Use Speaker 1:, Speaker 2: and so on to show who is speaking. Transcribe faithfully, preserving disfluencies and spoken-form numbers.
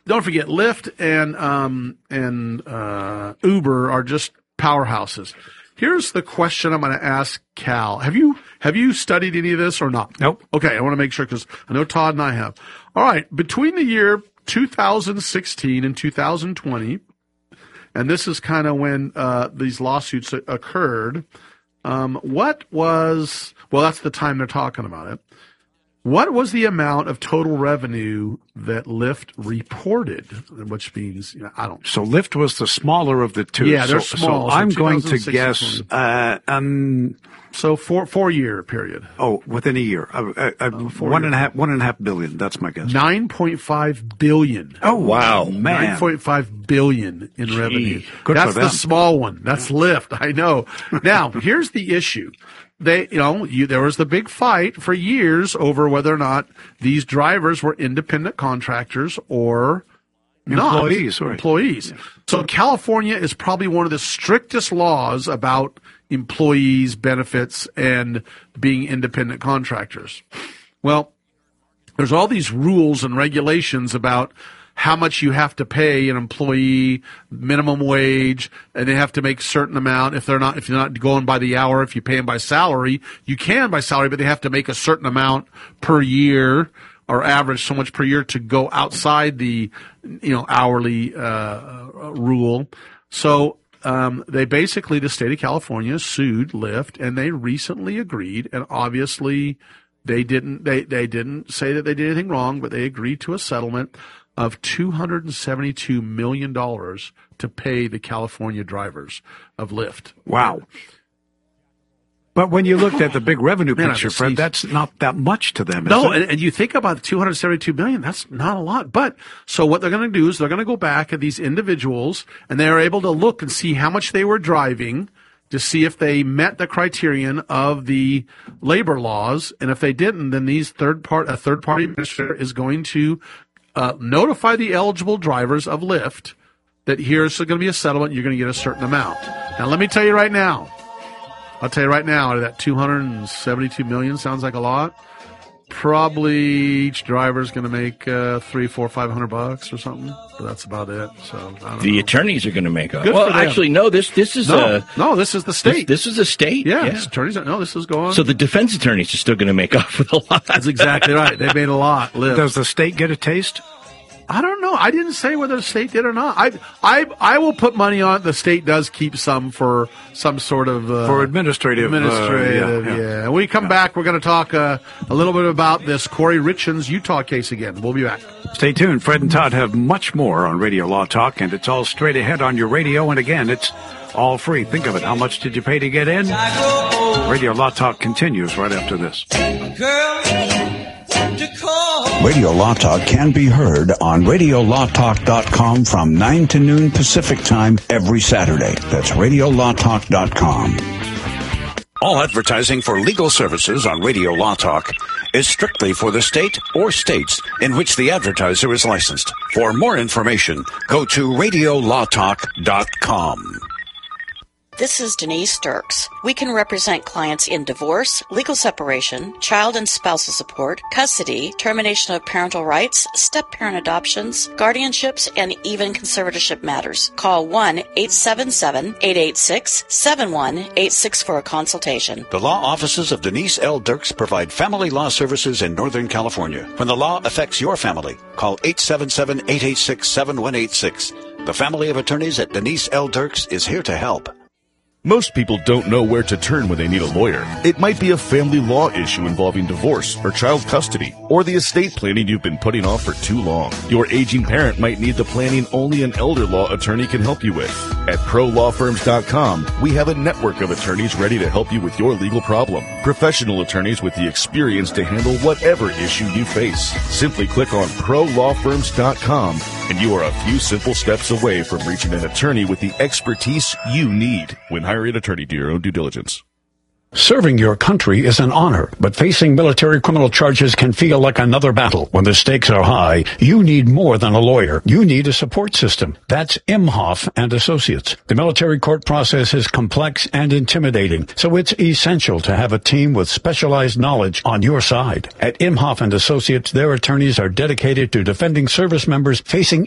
Speaker 1: don't forget, Lyft and um, and uh, Uber are just powerhouses. Here's the question I'm going to ask Cal. Have you have you studied any of this or not?
Speaker 2: Nope.
Speaker 1: Okay, I want to make sure because I know Todd and I have. All right, between the year two thousand sixteen and two thousand twenty, and this is kind of when uh, these lawsuits occurred, um, what was, well, that's the time they're talking about it. What was the amount of total revenue that Lyft reported? Which means, you know, I don't know.
Speaker 2: So Lyft was the smaller of the two.
Speaker 1: Yeah, they're
Speaker 2: so,
Speaker 1: small.
Speaker 2: So I'm
Speaker 1: so
Speaker 2: going to guess, uh, um,
Speaker 1: so four, four year period.
Speaker 2: Oh, within a year. Uh, uh, uh, one and a half, one and a half billion. That's my guess.
Speaker 1: nine point five billion.
Speaker 2: Oh, wow, man.
Speaker 1: nine point five billion in Gee, revenue.
Speaker 2: Good
Speaker 1: That's
Speaker 2: for them.
Speaker 1: The small one. That's Lyft. I know. Now, here's the issue. They, you know, you, there was the big fight for years over whether or not these drivers were independent contractors or
Speaker 2: employees.
Speaker 1: Not.
Speaker 2: Right.
Speaker 1: Employees. So California is probably one of the strictest laws about employees' benefits and being independent contractors. Well, there's all these rules and regulations about how much you have to pay an employee, minimum wage, and they have to make a certain amount. If they're not, if you're not going by the hour, if you pay them by salary, you can by salary, but they have to make a certain amount per year or average so much per year to go outside the, you know, hourly uh, rule. So um, they basically, the state of California sued Lyft, and they recently agreed, and obviously they didn't, they, they didn't say that they did anything wrong, but they agreed to a settlement of two hundred seventy-two million dollars to pay the California drivers of Lyft.
Speaker 2: Wow. But when you looked at the big revenue
Speaker 1: Man,
Speaker 2: picture, Fred, that's not that much to them, is
Speaker 1: No,
Speaker 2: it?
Speaker 1: and, and you think about the two hundred seventy-two million dollars, that's not a lot. But so what they're going to do is they're going to go back at these individuals, and they are able to look and see how much they were driving to see if they met the criterion of the labor laws. And if they didn't, then these third part, a third party administrator is going to Uh, notify the eligible drivers of Lyft that here's going to be a settlement. You're going to get a certain amount. Now, let me tell you right now. I'll tell you right now, out of that two hundred seventy-two million dollars sounds like a lot. Probably each driver is going to make uh, three, four, five hundred bucks or something. But that's about it. So I don't
Speaker 3: the
Speaker 1: know.
Speaker 3: attorneys are going to make up.
Speaker 1: Good
Speaker 3: well,
Speaker 1: for them.
Speaker 3: actually, no. This this is
Speaker 1: no,
Speaker 3: a
Speaker 1: no. This is the state.
Speaker 3: This, this is a state.
Speaker 1: Yeah,
Speaker 3: yeah.
Speaker 1: This attorneys. Are, no, this is going.
Speaker 3: So the defense attorneys are still going to make up with a lot.
Speaker 1: That's exactly right. They made a lot. Lyft.
Speaker 2: Does the state get a taste?
Speaker 1: I don't know. I didn't say whether the state did or not. I I I will put money on it. The state does keep some for some sort of uh,
Speaker 2: for administrative.
Speaker 1: Administrative,
Speaker 2: uh, yeah,
Speaker 1: yeah.
Speaker 2: yeah.
Speaker 1: When we come yeah. back, we're going to talk uh, a little bit about this Corey Richins Utah case again. We'll be back.
Speaker 2: Stay tuned. Fred and Todd have much more on Radio Law Talk, and it's all straight ahead on your radio. And again, it's all free. Think of it. How much did you pay to get in? Radio Law Talk continues right after this.
Speaker 4: Girl. Radio Law Talk can be heard on radio law talk dot com from nine to noon Pacific Time every Saturday. That's radio law talk dot com. All advertising for legal services on Radio Law Talk is strictly for the state or states in which the advertiser is licensed. For more information, go to radio law talk dot com.
Speaker 5: This is Denise Dirks. We can represent clients in divorce, legal separation, child and spousal support, custody, termination of parental rights, step-parent adoptions, guardianships, and even conservatorship matters. Call one eight seven seven, eight eight six, seven one eight six for a consultation.
Speaker 4: The law offices of Denise L. Dirks provide family law services in Northern California. When the law affects your family, call eight seven seven, eight eight six, seven one eight six. The family of attorneys at Denise L. Dirks is here to help.
Speaker 6: Most people don't know where to turn when they need a lawyer. It might be a family law issue involving divorce or child custody, or the estate planning you've been putting off for too long. Your aging parent might need the planning only an elder law attorney can help you with. At pro law firms dot com, we have a network of attorneys ready to help you with your legal problem. Professional attorneys with the experience to handle whatever issue you face. Simply click on pro law firms dot com, and you are a few simple steps away from reaching an attorney with the expertise you need. When hiring an attorney, do your own due diligence.
Speaker 7: Serving your country is an honor, but facing military criminal charges can feel like another battle. When the stakes are high, you need more than a lawyer. You need a support system. That's Imhoff and Associates. The military court process is complex and intimidating, so it's essential to have a team with specialized knowledge on your side. At Imhoff and Associates, their attorneys are dedicated to defending service members facing